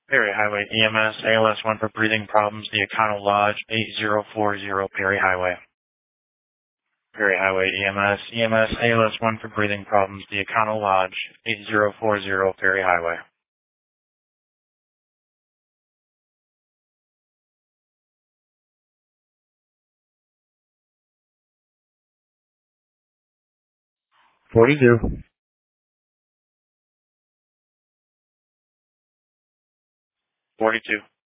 Perry Highway EMS, ALS1 for breathing problems, the Econo Lodge, 8040 Perry Highway. Perry Highway EMS, ALS1 for breathing problems, the Econo Lodge, 8040 Perry Highway. 42. 42.